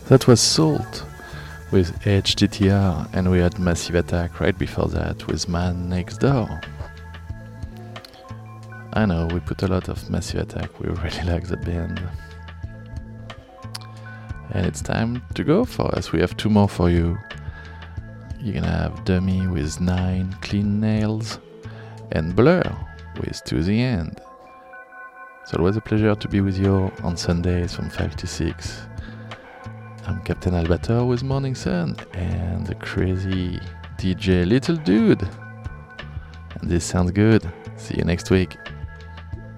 That was Salt with HDTR, and we had Massive Attack right before that with Man Next Door. I know, we put a lot of Massive Attack, we really like that band. And it's time to go for us, we have two more for you. You're gonna have Dummy with 9 Clean Nails, and Blur with To The End. It's always a pleasure to be with you on Sundays from 5 to 6. I'm Captain Albator with Morning Sun and the crazy DJ Little Dude. And this sounds good. See you next week.